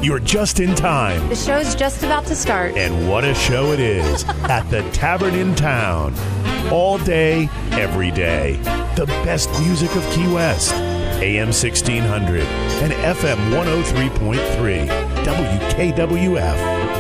You're just in time. The show's just about to start. And what a show it is at the Tavern in Town. All day, every day. The best music of Key West. AM 1600 and FM 103.3 WKWF.